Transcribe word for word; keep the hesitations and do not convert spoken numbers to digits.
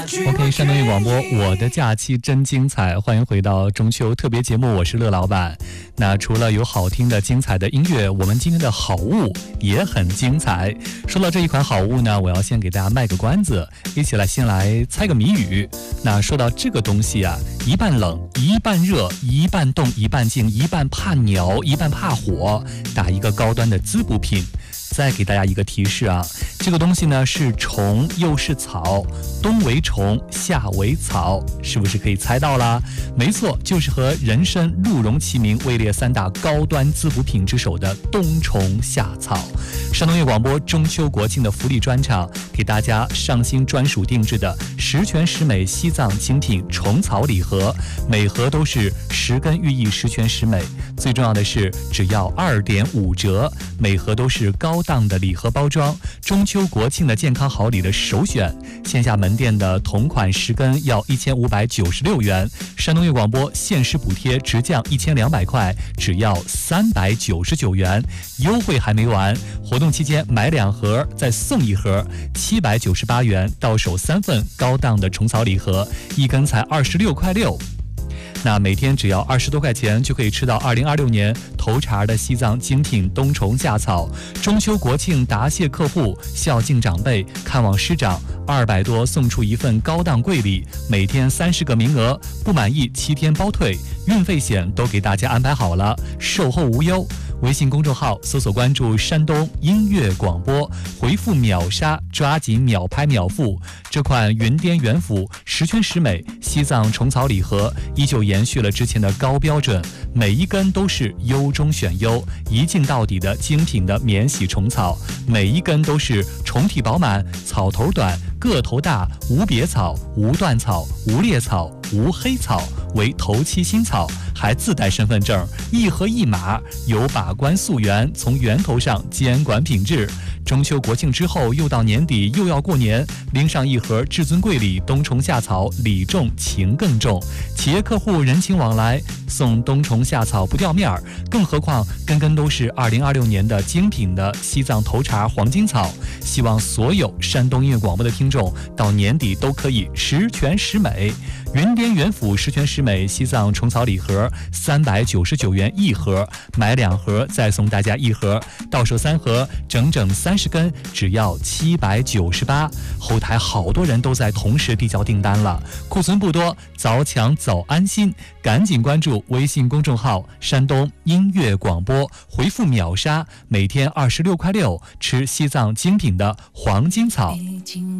OK， 山东音广播，我的假期真精彩，欢迎回到中秋特别节目，我是乐老板。那除了有好听的精彩的音乐，我们今天的好物也很精彩。说到这一款好物呢，我要先给大家卖个关子，一起来先来猜个谜语。那说到这个东西啊，一半冷一半热，一半冻一半静，一半怕鸟一半怕火，打一个高端的滋补品。再给大家一个提示啊，这个东西呢是虫又是草，冬为虫，夏为草，是不是可以猜到啦？没错，就是和人参、鹿茸齐名，位列三大高端滋补品之首的冬虫夏草。山东乐广播中秋国庆的福利专场，给大家上新专属定制的十全十美西藏精品虫草礼盒，每盒都是十根寓意十全十美，最重要的是只要二点五折，每盒都是高档的礼盒包装，中秋国庆的健康好礼的首选。线下门店的同款十根要一千五百九十六元，山东乐广播限时补贴直降一千两百块，只要三百九十九元，优惠还没完，活动期间买两盒再送一盒，七百九十八元到手三份高档的虫草礼盒，一根才二十六块六。那每天只要二十多块钱就可以吃到二零二六年头茬的西藏精品冬虫夏草。中秋国庆答谢客户，孝敬长辈，看望师长，二百多送出一份高档贵礼，每天三十个名额，不满意七天包退，运费险都给大家安排好了，售后无忧。微信公众号搜索关注山东音乐广播，回复秒杀，抓紧秒拍秒付。这款云滇元府十全十美西藏虫草礼盒依旧延续了之前的高标准，每一根都是优中选优，一镜到底的精品的免洗虫草，每一根都是虫体饱满，草头短，个头大，无别草，无断草，无裂草，无黑草，为头七新草，还自带身份证，一盒一码，有把关溯源，从源头上监管品质。中秋国庆之后又到年底，又要过年，拎上一盒至尊贵礼冬虫夏草，礼重情更重，企业客户人情往来，送冬虫夏草不掉面儿，更何况根根都是二零二六年的精品的西藏头茬黄金草。希望所有山东音乐广播的听众到年底都可以十全十美。云滇元府十全十美西藏虫草礼盒三百九十九元一盒，买两盒再送大家一盒，到手三盒整整三十根，只要七百九十八。后台好多人都在同时递交订单了，库存不多，早抢早安心，赶紧关注微信公众号山东音乐广播，回复秒杀，每天二十六块六，吃西藏精品的黄金草。